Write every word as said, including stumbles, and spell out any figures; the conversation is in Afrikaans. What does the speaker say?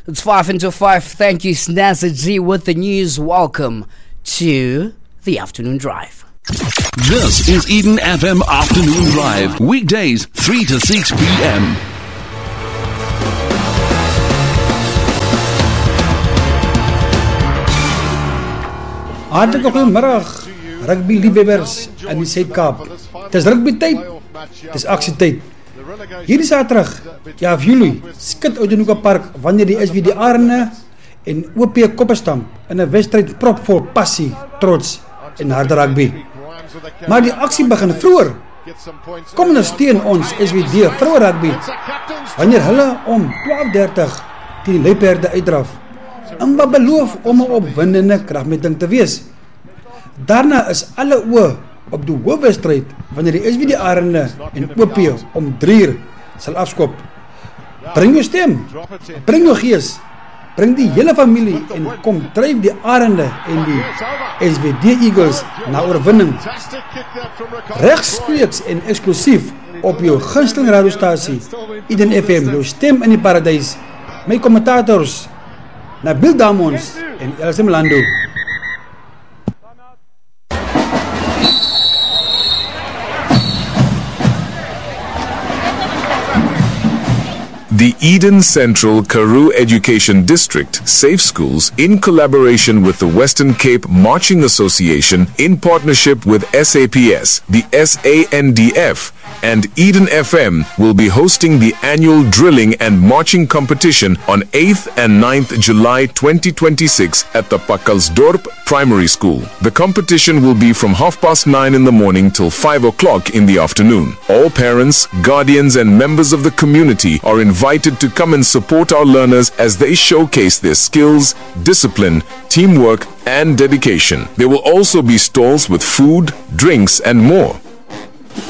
It's five into five. Thank you, Snazza G, with the news. Welcome to the Afternoon Drive. This is Eden F M Afternoon Drive. Weekdays, three to six p.m. Hartelijk goeiemiddag, rugby-liefhebbers in die Suid-Kaap. Het is rugby-tyd, het is actietyd. Hierdie Saterdag, ja of Julie, skit Oudtshoorn Park wanneer die S V D Arende en O P Koppestamp in 'n wedstryd propvol passie, trots en harde rugby. Maar die aksie begin vroeër. Kom ondersteun ons S V D vroue rugby wanneer hulle om twaalf dertig teen die Luiperde uitdraf. En wat beloof om 'n opwindende kragmeting te wees. Daarna is alle oë op die hoofwedstryd wanneer die S V D Arende en O P om drie uur sal afskop. Bring jou stem, bring jou gees, bring die hele familie en kom dryf die Arende en die S V D Eagles na oorwinning. Regstreeks en eksklusief op jou gunsteling radiostasie Eden F M, jou stem in die paradys. My kommentators Nabil Damons en Elsie Mlando. The Eden Central Karoo Education District Safe Schools, in collaboration with the Western Cape Marching Association, in partnership with S A P S, the S A N D F, and Eden F M, will be hosting the annual drilling and marching competition on eighth and ninth July twenty twenty-six at the Pakalsdorp Primary School. The competition will be from half past nine in the morning till five o'clock in the afternoon. All parents, guardians, and members of the community are invited to come and support our learners as they showcase their skills, discipline, teamwork, and dedication. There will also be stalls with food, drinks, and more.